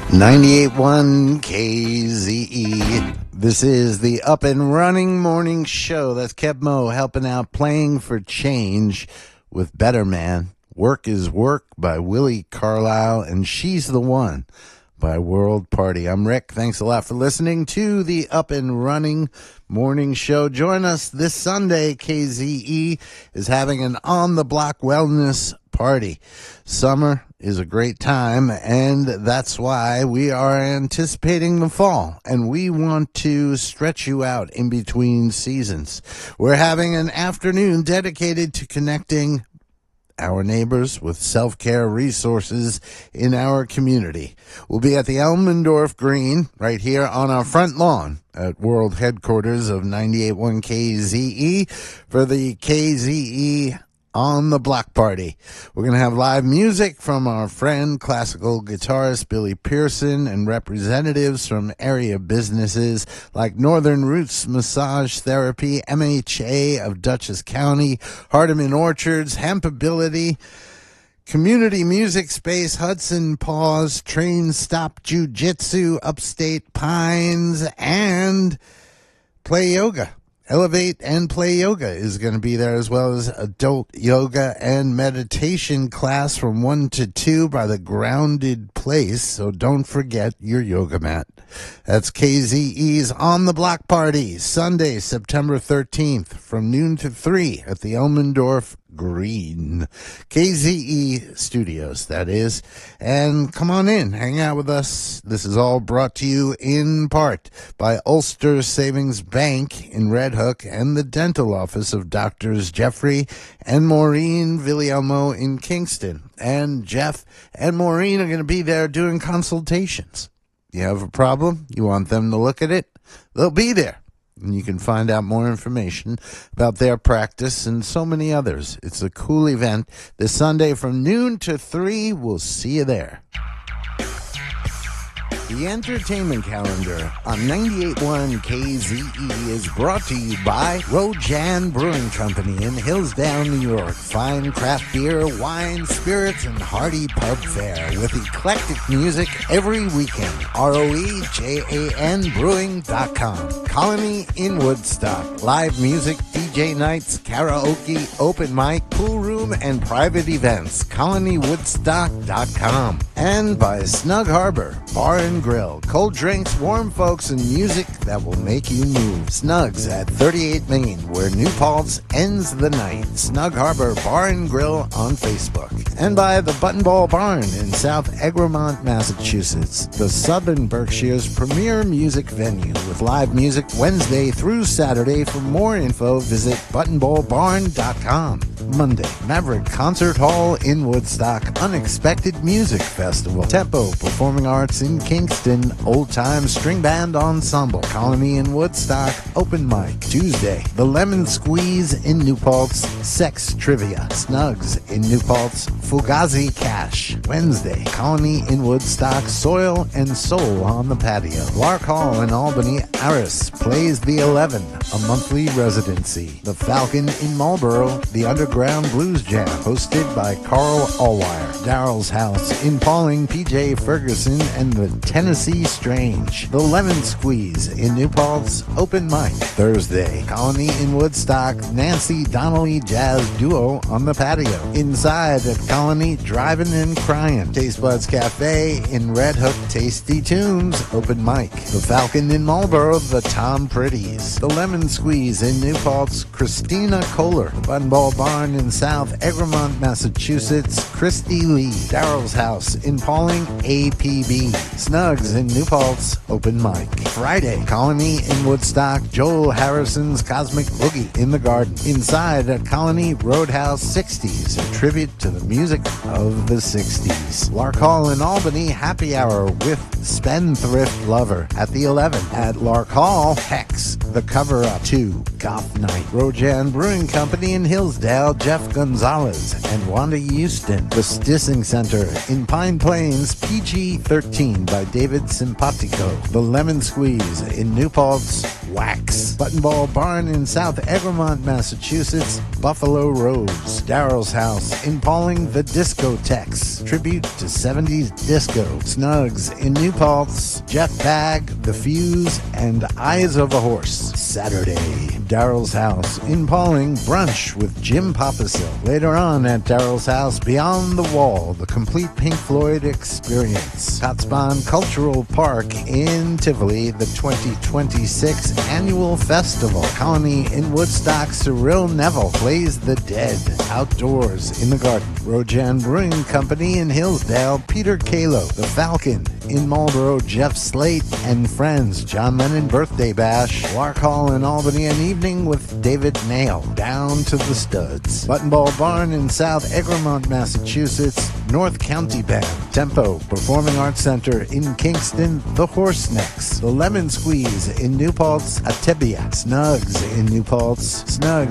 98.1 KZE. This is the Up and Running Morning Show. That's Kev Mo helping out, playing for change with Better Man. Work is Work by Willie Carlisle, and She's the One by World Party. I'm Rick. Thanks a lot for listening to the Up and Running Morning Show. Join us this Sunday. KZE is having an on-the-block wellness party. Summer is a great time, and that's why we are anticipating the fall, and we want to stretch you out in between seasons. We're having an afternoon dedicated to connecting our neighbors with self-care resources in our community. We'll be at the Elmendorf Green right here on our front lawn at World Headquarters of 98.1 KZE for the KZE on the Block Party. We're going to have live music from our friend, classical guitarist Billy Pearson, and representatives from area businesses like Northern Roots Massage Therapy, MHA of Dutchess County, Hardeman Orchards, Hempability, Community Music Space, Hudson Paws, Train Stop Jiu-Jitsu, Upstate Pines, and Play Yoga. Elevate and Play Yoga is going to be there, as well as adult yoga and meditation class from 1 to 2 by the Grounded Place. So don't forget your yoga mat. That's KZE's On the Block Party, Sunday, September 13th from noon to 3 at the Elmendorf Green. KZE Studios, that is. And come on in, hang out with us. This is all brought to you in part by Ulster Savings Bank in Red Hook and the dental office of Doctors Jeffrey and Maureen Villiamo in Kingston. And Jeff and Maureen are going to be there doing consultations. You have a problem? You want them to look at it? They'll be there. And you can find out more information about their practice and so many others. It's a cool event this Sunday from noon to 3. We'll see you there. The entertainment calendar on 98.1 KZE is brought to you by Rojan Brewing Company in Hillsdown, New York. Fine craft beer, wine, spirits, and hearty pub fare with eclectic music every weekend. ROEJAN Brewing.com. Colony in Woodstock. Live music, DJ nights, karaoke, open mic, pool room, and private events. ColonyWoodstock.com. And by Snug Harbor Bar and Grill. Cold drinks, warm folks, and music that will make you move. Snugs at 38 Main, where New Paltz ends the night. Snug Harbor Bar and Grill on Facebook. And by the Buttonball Barn in South Egremont, Massachusetts, the Southern Berkshire's premier music venue with live music Wednesday through Saturday. For more info, visit buttonballbarn.com. Monday, Maverick Concert Hall in Woodstock, Unexpected Music Festival, Tempo Performing Arts in Kingston, Old Time String Band Ensemble, Colony in Woodstock, Open Mic, Tuesday, The Lemon Squeeze in New Paltz, Sex Trivia, Snugs in New Paltz, Fugazi Cash, Wednesday, Colony in Woodstock, Soil and Soul on the Patio, Lark Hall in Albany, Aris plays the 11, a monthly residency, The Falcon in Marlborough, the Underground Blues Jam, hosted by Carl Allwire, Daryl's House in Pauling, PJ Ferguson and the Tennessee Strange, The Lemon Squeeze in New Paltz, Open Mic, Thursday, Colony in Woodstock, Nancy Donnelly Jazz Duo on the Patio, Inside at Colony, Driving and Crying, Taste Buds Cafe in Red Hook, Tasty Tunes, Open Mic, The Falcon in Marlborough, the Tom Pretties, The Lemon Squeeze in New Paltz, Christina Kohler, The Buttonball Barn in South Egremont, Massachusetts, Christy Lee, Daryl's House in Pauling, APB, Snugs in New Paltz, Open Mic. Friday, Colony in Woodstock, Joel Harrison's Cosmic Boogie in the Garden. Inside at Colony Roadhouse 60s, a tribute to the music of the 60s. Lark Hall in Albany, Happy Hour with Spendthrift Lover at the 11. At Lark Hall, Hex, The Cover Up 2. Goth Night. Rojan Brewing Company in Hillsdale, Jeff Gonzalez and Wanda Houston. The Stissing Center in Pine Plains, PG-13 by David Simpatico. The Lemon Squeeze in New Paltz, Wax. Button Ball Barn in South Egremont, Massachusetts, Buffalo Rose. Daryl's House in Pauling, the Discotex. Tribute to 70s disco. Snugs in New Paltz, Jeff Bag, The Fuse, and Eyes of a Horse. Saturday, Daryl's House in Pauling, brunch with Jim Papasil. Later on at Daryl's House, Beyond the Wall, the complete Pink Floyd experience. Kotzebue Cultural Park in Tivoli, the 2026 annual festival. Colony in Woodstock, Cyril Neville plays The Dead. Outdoors in the garden. Rojan Brewing Company in Hillsdale, Peter Kalo. The Falcon in Marlboro, Jeff Slate and friends. John Lennon Birthday Bash. Lark Hall in Albany, an evening with David Nail. Down to the Studs. Button Ball Barn in South Egremont, Massachusetts, North County Band. Tempo Performing Arts Center in Kingston, The Horsenecks. The Lemon Squeeze in New Paltz, Atebia. Snugs in New Paltz,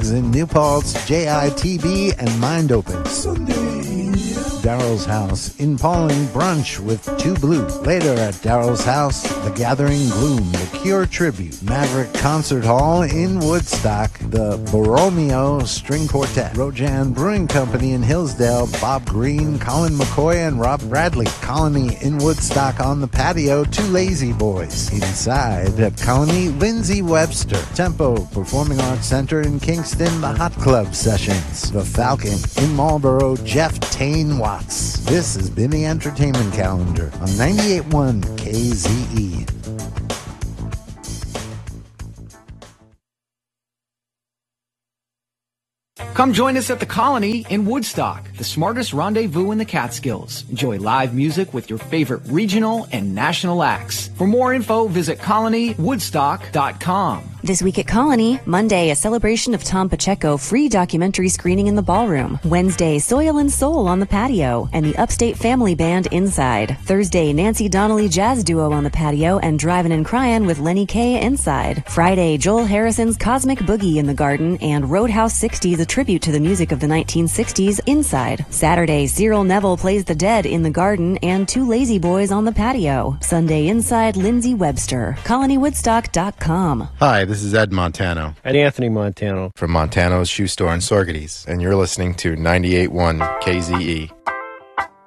JITB and Mind Open. Sunday. Daryl's House in Pauling, brunch with Two Blue. Later at Daryl's House, The Gathering Gloom, The Cure Tribute. Maverick Concert Hall in Woodstock, the Borromeo String Quartet. Rojan Brewing Company in Hillsdale, Bob Green, Colin McCoy, and Rob Bradley. Colony in Woodstock on the patio, Two Lazy Boys. Inside at Colony, Lindsay Webster. Tempo Performing Arts Center in Kingston, The Hot Club Sessions. The Falcon in Marlboro, Jeff Tane Watts. This has been the Entertainment Calendar on 98.1 KZE. Come join us at the Colony in Woodstock, the smartest rendezvous in the Catskills. Enjoy live music with your favorite regional and national acts. For more info, visit colonywoodstock.com. This week at Colony, Monday, a celebration of Tom Pacheco free documentary screening in the ballroom. Wednesday, Soil and Soul on the patio and the Upstate Family Band inside. Thursday, Nancy Donnelly Jazz Duo on the patio and Drivin' and Cryin' with Lenny Kaye inside. Friday, Joel Harrison's Cosmic Boogie in the garden and Roadhouse 60s, a tribute to the music of the 1960s inside. Saturday, Cyril Neville plays The Dead in the garden and Two Lazy Boys on the patio. Sunday inside, Lindsay Webster. ColonyWoodstock.com. Hi, this is Ed Montano. And Anthony Montano. From Montano's Shoe Store in Sorgetes. And you're listening to 98.1 KZE.